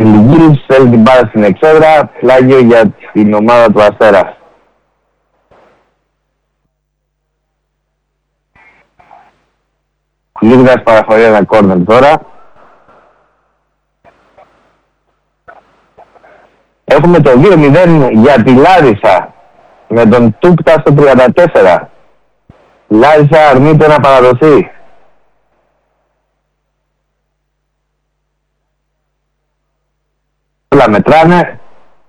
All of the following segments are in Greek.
Λιγύρης θέλει την μπάλα στην εξέδρα, πλάγιο για την ομάδα του Αστέρα. Λίγνας παραχωρεί ένα κόρνερ τώρα. Έχουμε το 2-0 για τη Λάρισα με τον Τούπτα στο 34. Λάρισα αρνείται να παραδοθεί. Όλα μετράνε.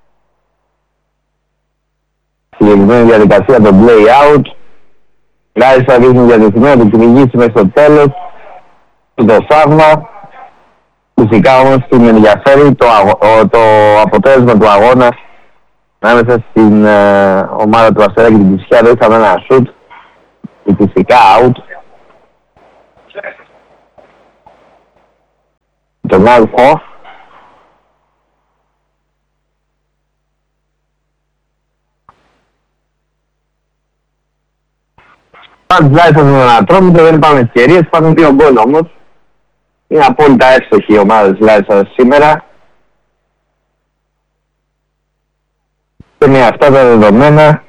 Συγκεκριμένη διαδικασία το play out. Λάρισα δείχνει διαδικασία να του κυνηγήσει μέσα στο τέλος. Το θαύμα. Φυσικά όμως την ενδιαφέρει το αποτέλεσμα του αγώνα ανάμεσα στην ομάδα του Αστέρα και την Κηφισιά. Δεν είχαμε ένα shoot. Η φυσικά out. Τον άλφο. Πάντως Λάρισα στον Ανατρόμητο, δεν υπάρχουν ευκαιρίες, υπάρχουν 2 γκολ όμως. Είναι απόλυτα εύστοχη η ομάδα της Λάρισας σήμερα. Και με αυτά τα δεδομένα,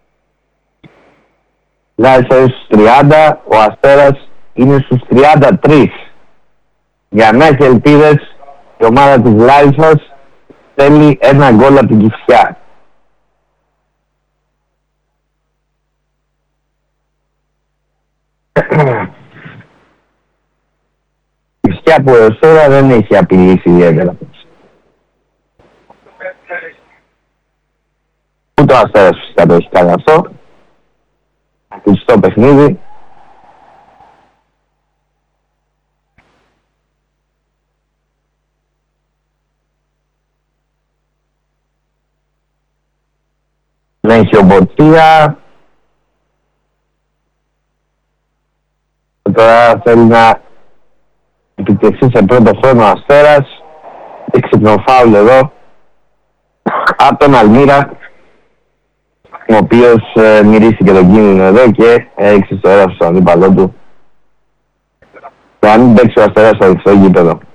Λάρισα είναι στους 30, ο Αστέρας είναι στους 33. Για να έχει ελπίδες, η ομάδα της Λάρισας θέλει ένα γκολ από την Κηφισιά. Η Κηφισιά που έως τώρα δεν έχει απειλήσει ιδιαίτερα. Ούτε ο Αστέρας φυσικά το έχει κάνει αυτό. Κλειστό παιχνίδι. Να έχει ομποτία. Τώρα θέλει να επιτευχθεί σε πρώτο χρόνο ο Αστέρας. Έξυπνο φάουλ εδώ από τον Αλμύρα, ο οποίος μυρίστηκε τον κίνδυνο εδώ και έριξε στο έδαφος στον αντίπαλό του. Να μην παίξει ο Αστέρας στο ανοιχτό γήπεδο.